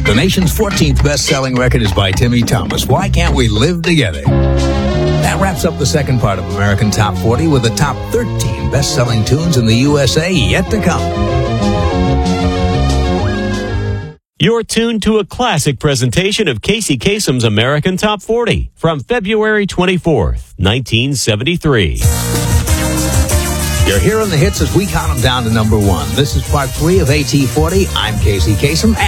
The nation's 14th best-selling record is by Timmy Thomas. Why Can't We Live Together? That wraps up the second part of American Top 40 with the top 13 best-selling tunes in the USA yet to come. You're tuned to a classic presentation of Casey Kasem's American Top 40 from February 24th, 1973. You're hearing the hits as we count them down to number one. This is part 3 of AT40. I'm Casey Kasem.